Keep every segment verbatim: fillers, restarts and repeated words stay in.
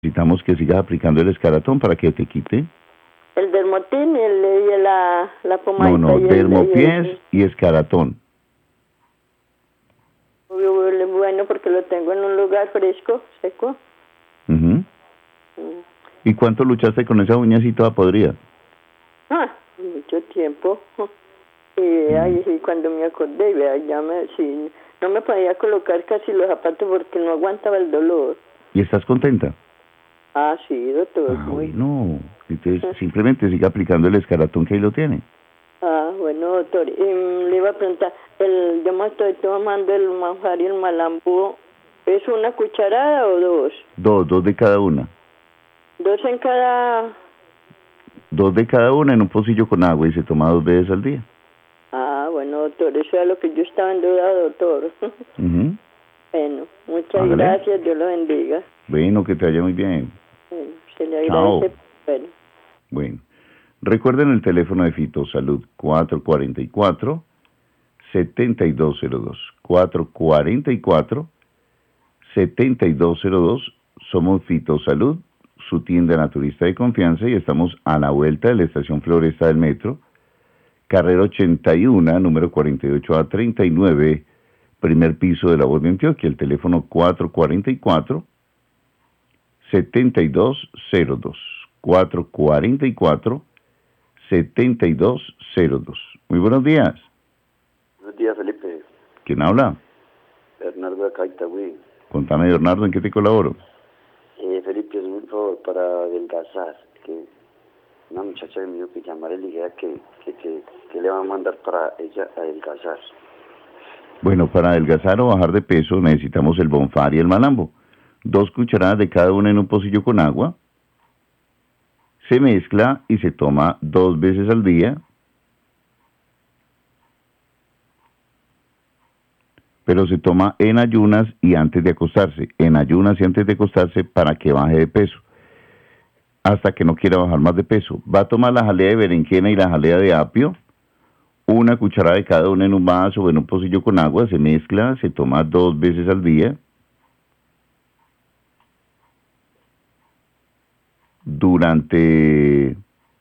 necesitamos que sigas aplicando el escaratón para que te quite. El dermotín y, el, y la, la pomadita. No, no, y el, dermopiés y, el, y escaratón. Bueno, porque lo tengo en un lugar fresco, seco. Uh-huh. Mm. ¿Y cuánto luchaste con esa uña así toda podrida? Ah, mucho tiempo. Y, mm. ay, y cuando me acordé, vea, ya me, sí, no me podía colocar casi los zapatos porque no aguantaba el dolor. ¿Y estás contenta? Ah, sí, doctor. Ah, bueno. Entonces, uh-huh. simplemente siga aplicando el escaratón que ahí lo tiene. Ah, bueno, doctor. Y le iba a preguntar, el, yo me estoy tomando el manjar y el malambo, ¿es una cucharada o dos? Dos, dos de cada una. ¿Dos en cada...? Dos de cada una en un pocillo con agua y se toma dos veces al día. Ah, bueno, doctor, eso es lo que yo estaba en duda, doctor. Uh-huh. Bueno, muchas Hágale. gracias, Dios lo bendiga. Bueno, que te vaya muy bien. Bueno, se le agradece. Bueno. Bueno, recuerden el teléfono de Fitosalud, cuatro cuatro cuatro, siete dos cero dos. cuatro cuatro cuatro, siete dos cero dos. Somos Fitosalud, su tienda naturista de confianza, y estamos a la vuelta de la estación Floresta del Metro, carrera ochenta y uno, número cuarenta y ocho A treinta y nueve, primer piso de la Voz de Antioquia. El teléfono cuatro cuatro cuatro, siete dos cero dos. cuatro cuatro cuatro, siete dos cero dos. Muy buenos días. Buenos días, Felipe. ¿Quién habla? Bernardo de Caitagüí. Contame, Bernardo, ¿en qué te colaboro? Eh, Felipe, es un favor para adelgazar. Que una muchacha me dijo que llamara y le dijera que, que, que, que le van a mandar para ella adelgazar. Bueno, para adelgazar o bajar de peso necesitamos el Bonfar y el Malambo. Dos cucharadas de cada una en un pocillo con agua. Se mezcla y se toma dos veces al día. Pero se toma en ayunas y antes de acostarse. En ayunas y antes de acostarse para que baje de peso. Hasta que no quiera bajar más de peso. Va a tomar la jalea de berenjena y la jalea de apio. Una cucharada de cada una en un vaso o en un pocillo con agua. Se mezcla, se toma dos veces al día. Durante...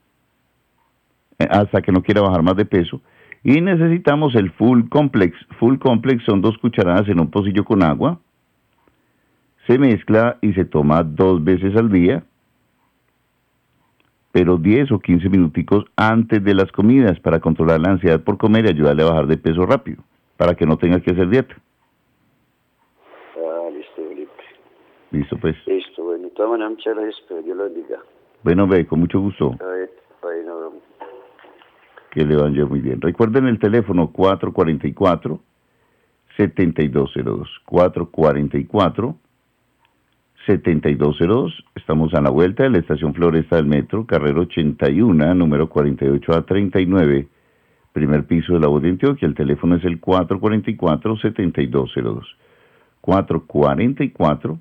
hasta que no quiera bajar más de peso. Y necesitamos el Full Complex. Full Complex son dos cucharadas en un pocillo con agua. Se mezcla y se toma dos veces al día. Pero diez o quince minuticos antes de las comidas para controlar la ansiedad por comer y ayudarle a bajar de peso rápido. Para que no tengas que hacer dieta. Ah, listo, Felipe. Listo, pues. Listo, bueno. De todas maneras, muchas gracias, pero Dios lo bendiga. Bueno, ve, con mucho gusto. A ver, bueno, que le vaya muy bien. Recuerden el teléfono cuatro cuatro cuatro, siete dos cero dos. cuatro cuatro cuatro, siete dos cero dos. Estamos a la vuelta de la estación Floresta del Metro, carrera ochenta y uno, número cuarenta y ocho A treinta y nueve, primer piso de la Voz de Antioquia. El teléfono es el cuatro cuatro cuatro, siete dos cero dos. cuatro cuatro cuatro,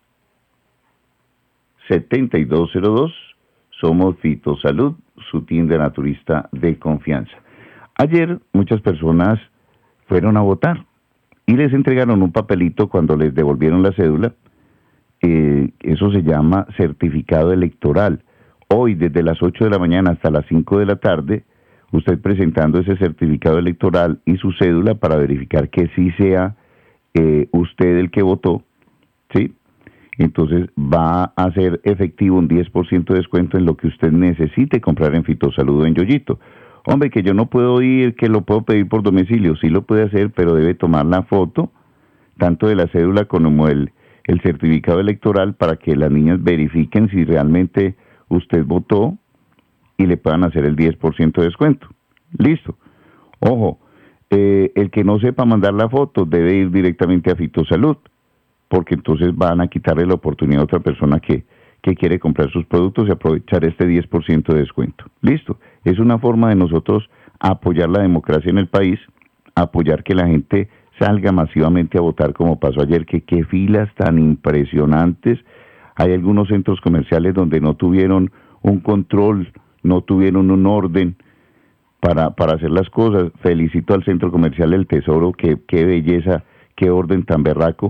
siete dos cero dos. Somos Fitosalud, su tienda naturista de confianza. Ayer muchas personas fueron a votar y les entregaron un papelito cuando les devolvieron la cédula. Eh, eso se llama certificado electoral. Hoy desde las ocho de la mañana hasta las cinco de la tarde, usted presentando ese certificado electoral y su cédula para verificar que sí sea eh, usted el que votó, ¿sí? Entonces va a ser efectivo un diez por ciento de descuento en lo que usted necesite comprar en Fitosalud o en Yoyito. Hombre, que yo no puedo ir, que lo puedo pedir por domicilio, sí lo puede hacer, pero debe tomar la foto, tanto de la cédula como el, el certificado electoral, para que las niñas verifiquen si realmente usted votó y le puedan hacer el diez por ciento de descuento. Listo. Ojo, eh, el que no sepa mandar la foto debe ir directamente a Fitosalud, porque entonces van a quitarle la oportunidad a otra persona que, que quiere comprar sus productos y aprovechar este diez por ciento de descuento. Listo, es una forma de nosotros apoyar la democracia en el país, apoyar que la gente salga masivamente a votar como pasó ayer, que qué filas tan impresionantes. Hay algunos centros comerciales donde no tuvieron un control, no tuvieron un orden para, para hacer las cosas. Felicito al centro comercial El Tesoro, que qué belleza, qué orden tan berraco.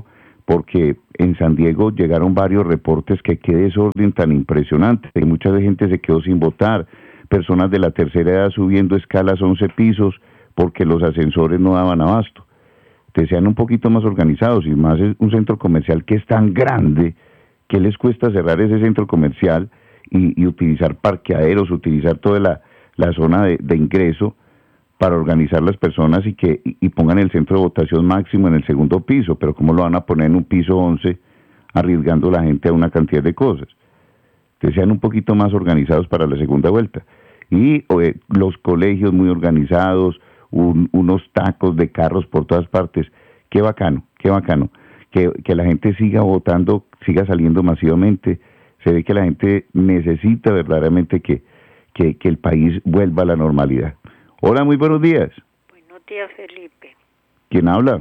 porque en San Diego llegaron varios reportes que qué desorden tan impresionante, que mucha gente se quedó sin votar, personas de la tercera edad subiendo escalas once pisos porque los ascensores no daban abasto. Que sean un poquito más organizados, y más es un centro comercial que es tan grande, que les cuesta cerrar ese centro comercial y, y utilizar parqueaderos, utilizar toda la, la zona de, de ingreso para organizar las personas y que y, y pongan el centro de votación máximo en el segundo piso, pero ¿cómo lo van a poner en un piso once arriesgando la gente a una cantidad de cosas? Que sean un poquito más organizados para la segunda vuelta. Y eh, los colegios muy organizados, un, unos tacos de carros por todas partes. Qué bacano, qué bacano. Que, que la gente siga votando, siga saliendo masivamente. Se ve que la gente necesita verdaderamente que, que, que el país vuelva a la normalidad. Hola, muy buenos días. Buenos días, Felipe. ¿Quién habla?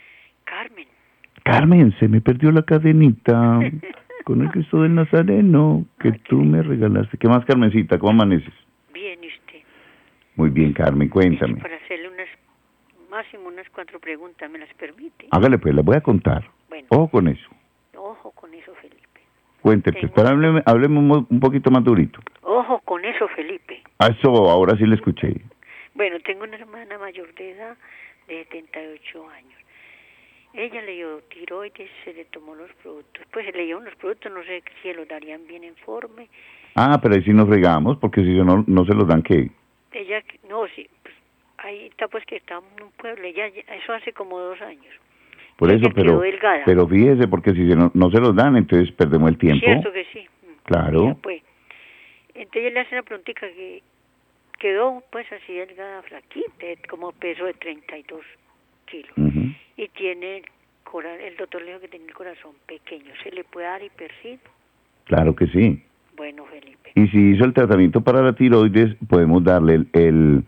Carmen. Carmen, se me perdió la cadenita con el Cristo del Nazareno que Ay, tú me regalaste. ¿Qué más, Carmencita? ¿Cómo amaneces? Bien, ¿y usted? Muy bien, Carmen, cuéntame. Es para hacerle unas, máximo unas cuatro preguntas, ¿me las permite? Hágale pues, las voy a contar. Bueno. Ojo con eso. Ojo con eso, Felipe. Cuénteme, Tengo... pero hábleme, hábleme un, un poquito más durito. Ojo con eso, Felipe. Ah, eso, ahora sí le escuché. Bueno, tengo una hermana mayor de edad de setenta y ocho años. Ella le dio tiroides, se le tomó los productos. Pues se le dieron los productos, no sé si se los darían bien en forma. Ah, pero ahí sí nos fregamos, porque si no, no se los dan, ¿qué? Ella, no, sí, pues ahí está, pues que está en un pueblo, ella, eso hace como dos años. Por ella eso, pero, pero fíjese, porque si se no, no se los dan, entonces perdemos el tiempo. Cierto que sí. Claro. Ya, pues, entonces le hace una preguntita que quedó pues así delgada, flaquita, como peso de treinta y dos kilos. Uh-huh. Y tiene, el doctor le dijo que tiene el corazón pequeño. ¿Se le puede dar hipercid? Claro que sí. Bueno, Felipe. Y si hizo el tratamiento para la tiroides, podemos darle el, el,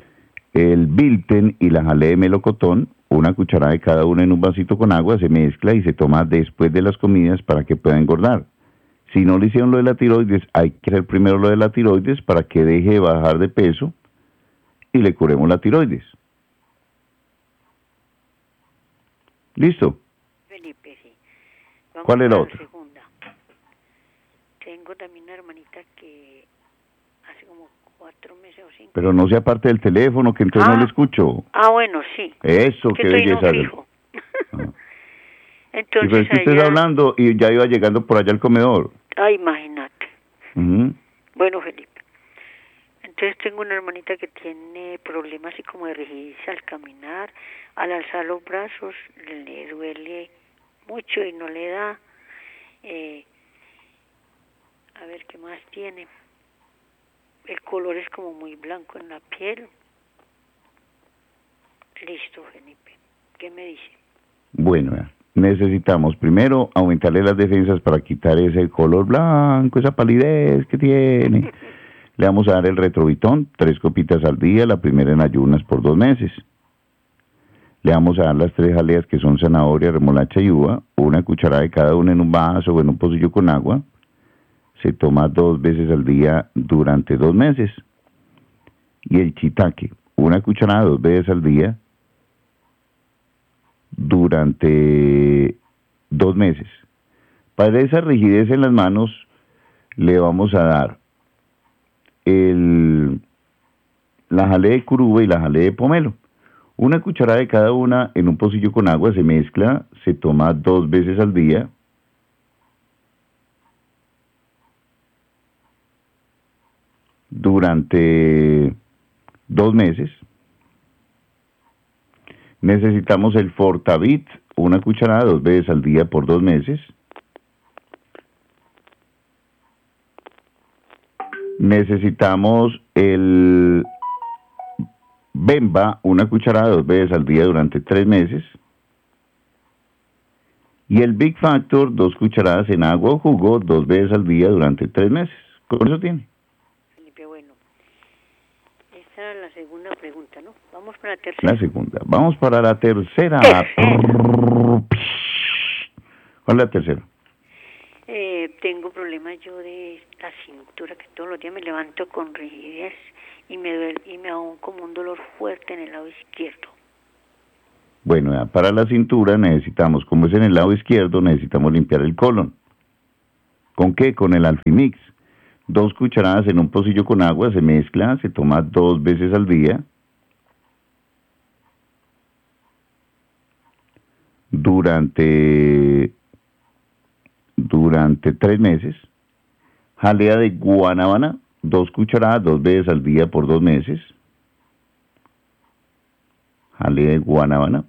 el Bilten y la jalea de melocotón, una cucharada de cada una en un vasito con agua, se mezcla y se toma después de las comidas para que pueda engordar. Si no le hicieron lo de la tiroides, hay que hacer primero lo de la tiroides para que deje de bajar de peso y le curemos la tiroides. ¿Listo? Felipe, sí. Vamos ¿Cuál es la a otra? Segunda. Tengo también una hermanita que hace como cuatro meses o cinco. Pero no sea parte del teléfono, que entonces ah, no le escucho. Ah, bueno, sí. Eso, que qué belleza. No fijo. Ah. Entonces, y pues que usted allá... está hablando y ya iba llegando por allá al comedor. Ah, imagínate. Uh-huh. Bueno, Felipe. Entonces tengo una hermanita que tiene problemas así como de rigidez al caminar, al alzar los brazos le duele mucho y no le da. Eh, a ver qué más tiene. El color es como muy blanco en la piel. Listo, Felipe. ¿Qué me dice? Bueno, necesitamos primero aumentarle las defensas para quitar ese color blanco, esa palidez que tiene. Le vamos a dar el Retrovitón, tres copitas al día, la primera en ayunas por dos meses. Le vamos a dar las tres jaleas que son zanahoria, remolacha y uva, una cucharada de cada una en un vaso o en un pocillo con agua. Se toma dos veces al día durante dos meses. Y el shiitake, una cucharada dos veces al día durante dos meses. Para esa rigidez en las manos le vamos a dar el, la jalea de curuba y la jalea de pomelo. Una cucharada de cada una en un pocillo con agua, se mezcla, se toma dos veces al día. Durante dos meses. Necesitamos el Fortavit, una cucharada dos veces al día por dos meses. Necesitamos el Bemba, una cucharada dos veces al día durante tres meses. Y el Big Factor, dos cucharadas en agua o jugo, dos veces al día durante tres meses. Con eso tiene. Felipe, bueno. Esa es la segunda pregunta, ¿no? Vamos para la tercera. La segunda. Vamos para la tercera. tercera. ¿Cuál es la tercera? Eh, tengo problemas yo de la cintura, que todos los días me levanto con rigidez y me duele, y me da un, como un dolor fuerte en el lado izquierdo. Bueno, ya, para la cintura necesitamos, como es en el lado izquierdo, necesitamos limpiar el colon. ¿Con qué? Con el Alfimix. Dos cucharadas en un pocillo con agua, se mezcla, se toma dos veces al día. Durante, durante tres meses. Jalea de guanábana, dos cucharadas, dos veces al día por dos meses. Jalea de guanábana.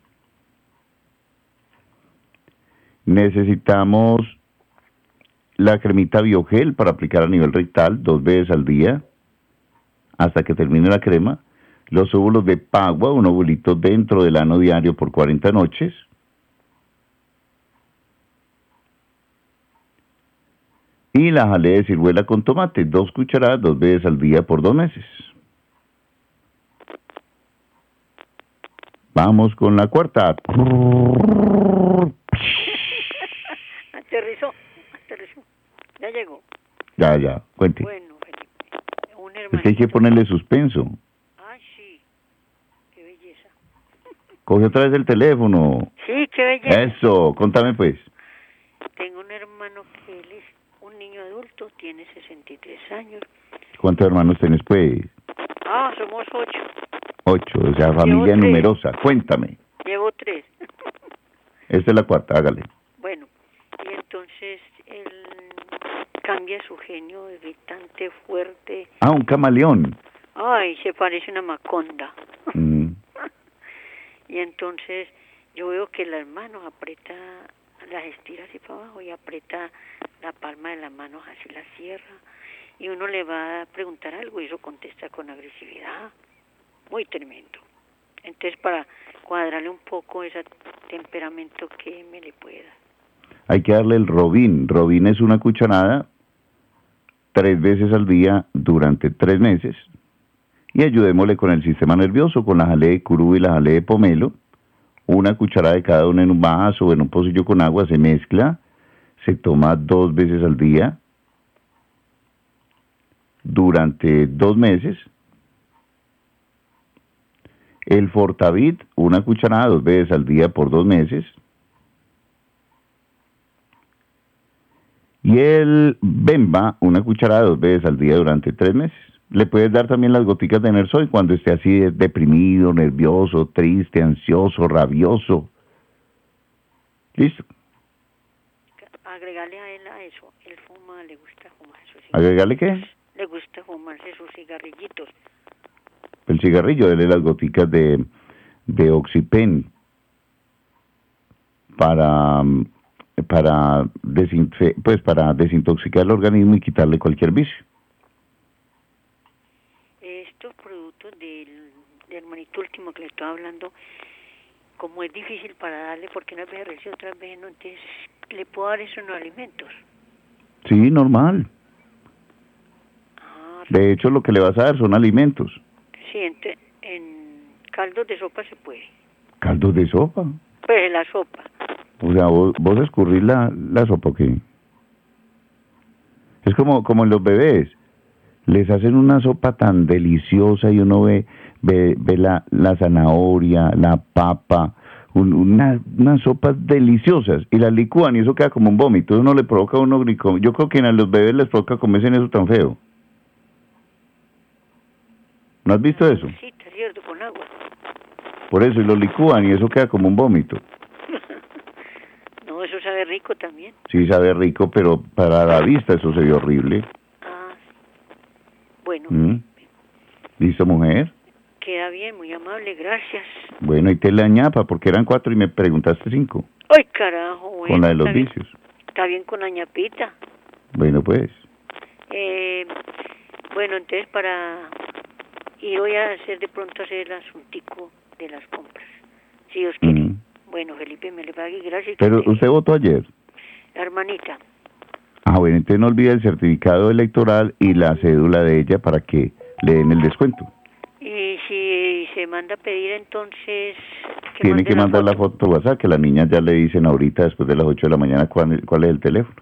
Necesitamos la cremita Biogel para aplicar a nivel rectal dos veces al día hasta que termine la crema. Los óvulos de pagua, un ovulito dentro del ano diario por cuarenta noches. Y la jalea de ciruela con tomate, dos cucharadas, dos veces al día por dos meses. Vamos con la cuarta. Aterrizó, aterrizó. Ya llegó. Ya, ya, cuente. Bueno, Felipe, un Es que hay que ponerle suspenso. Ay, sí, qué belleza. Coge otra vez el teléfono. Sí, qué belleza. Eso, contame pues. Tengo un hermano que él es un niño adulto, tiene sesenta y tres años. ¿Cuántos hermanos tenés pues? Ah, somos ocho. Ocho, o sea, familia Llevo numerosa. Cuéntame. Llevo tres. Esta es la cuarta, hágale. Bueno, y entonces él cambia su genio, irritante, fuerte. Ah, un camaleón. Ay, se parece a una maconda. Mm. Y entonces yo veo que las manos aprieta, las estira así para abajo y aprieta la palma de las manos así, la cierra. Y uno le va a preguntar algo y eso contesta con agresividad. Muy tremendo. Entonces, para cuadrarle un poco ese temperamento que me le pueda. Hay que darle el Robin. Robin es una cucharada tres veces al día durante tres meses. Y ayudémosle con el sistema nervioso, con la jalea de curú y la jalea de pomelo. Una cucharada de cada una en un vaso o en un pocillo con agua, se mezcla, se toma dos veces al día durante dos meses. El Fortavit, una cucharada dos veces al día por dos meses. Y el Bemba, una cucharada dos veces al día durante tres meses. Le puedes dar también las goticas de Nersoy cuando esté así deprimido, nervioso, triste, ansioso, rabioso. ¿Listo? Agregarle a él a eso. Él fuma, le gusta fumar sus cigarrillos. ¿Agregarle qué? Le gusta fumarse sus cigarrillitos. El cigarrillo, dele las goticas de, de Oxypen para, para, desinfe, pues para desintoxicar el organismo y quitarle cualquier vicio. Estos productos del, del hermanito último que le estaba hablando, como es difícil para darle, porque una vez recibe, otra vez no, entonces le puedo dar eso en los alimentos. Sí, normal. Ah, de hecho, lo que le vas a dar son alimentos. Sí, en, en caldos de sopa se puede. ¿Caldos de sopa? Pues la sopa. O sea, vos, vos escurrís la, la sopa, ¿o qué? Es como, como en los bebés. Les hacen una sopa tan deliciosa y uno ve, ve, ve la, la zanahoria, la papa, un, una, unas sopas deliciosas y las licúan y eso queda como un vómito. Eso no le provoca a uno glicón. Yo creo que a los bebés les provoca comerse en eso tan feo. ¿No has visto eso? Sí, está cierto, con agua. Por eso, y lo licúan y eso queda como un vómito. No, eso sabe rico también. Sí, sabe rico, pero para la vista eso se ve horrible. Ah, bueno. ¿Mm? ¿Listo, mujer? Queda bien, muy amable, gracias. Bueno, y te la ñapa, porque eran cuatro y me preguntaste cinco. Ay, carajo, bueno. Con la de los está vicios. Bien, está bien con la ñapita. Bueno, pues. Eh, bueno, entonces para... Y voy a hacer de pronto hacer el asuntico de las compras, si Dios quiere. Mm. Bueno, Felipe, me le pague, gracias. Pero usted votó ayer. La hermanita. Ah, bueno, entonces no olvide el certificado electoral y la cédula de ella para que le den el descuento. Y si se manda a pedir, entonces... Que Tiene que mandar la foto WhatsApp, que las niñas ya le dicen ahorita, después de las ocho de la mañana, cuál, cuál es el teléfono.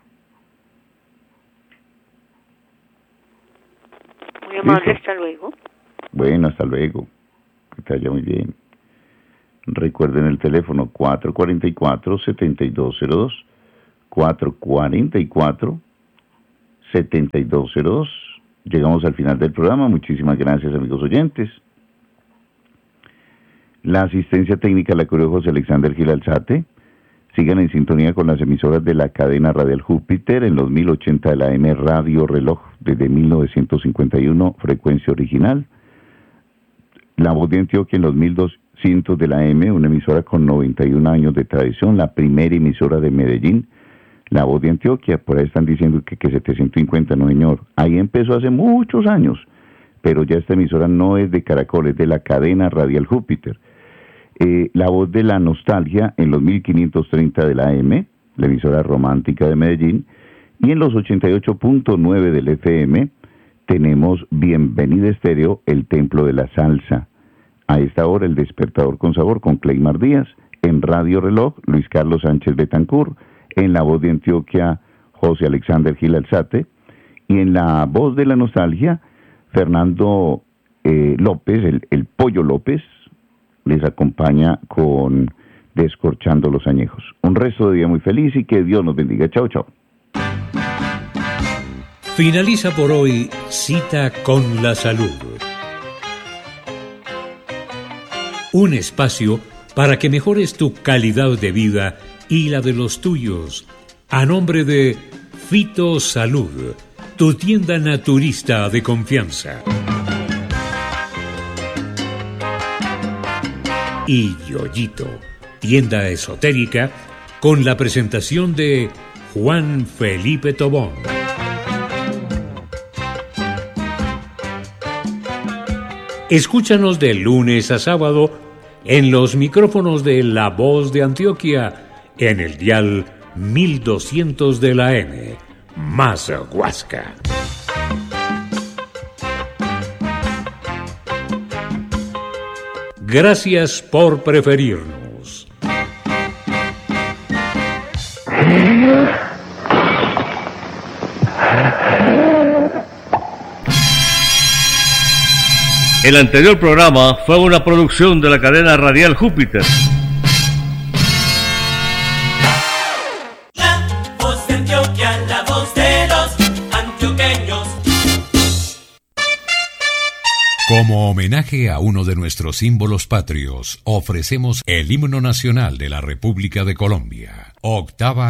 Muy amable, ¿listo? Hasta luego. Bueno, hasta luego. Que te vaya muy bien. Recuerden el teléfono cuatro cuatro cuatro, siete dos cero dos, cuatro cuatro cuatro, siete dos cero dos. Llegamos al final del programa. Muchísimas gracias, amigos oyentes. La asistencia técnica la cubrió José Alexander Gil Alzate. Sigan en sintonía con las emisoras de la cadena radial Júpiter en los mil ochenta de la A M Radio Reloj desde mil novecientos cincuenta y uno, frecuencia original. La Voz de Antioquia en los mil doscientos de la A M, una emisora con noventa y un años de tradición, la primera emisora de Medellín. La Voz de Antioquia, por ahí están diciendo que, que setecientos cincuenta, no señor, ahí empezó hace muchos años, pero ya esta emisora no es de Caracol, es de la cadena radial Júpiter. Eh, la Voz de la Nostalgia en los mil quinientos treinta de la A M, la emisora romántica de Medellín, y en los ochenta y ocho punto nueve del F M tenemos Bienvenida Estéreo, el Templo de la Salsa. A esta hora el Despertador con Sabor con Cleymar Díaz, en Radio Reloj Luis Carlos Sánchez Betancourt, en la Voz de Antioquia José Alexander Gil Alzate, y en la Voz de la Nostalgia Fernando eh, López, el, el Pollo López, les acompaña con Descorchando los Añejos. Un resto de día muy feliz y que Dios nos bendiga. Chao, chao. Finaliza por hoy Cita con la Salud. Un espacio para que mejores tu calidad de vida y la de los tuyos. A nombre de Fito Salud, tu tienda naturista de confianza. Y Yoyito, tienda esotérica, con la presentación de Juan Felipe Tobón. Escúchanos de lunes a sábado en los micrófonos de La Voz de Antioquia, en el dial mil doscientos de la M, más Huasca. Gracias por preferirnos. El anterior programa fue una producción de la cadena radial Júpiter. La Voz de Antioquia, la voz de los antioqueños. Como homenaje a uno de nuestros símbolos patrios, ofrecemos el himno nacional de la República de Colombia, octava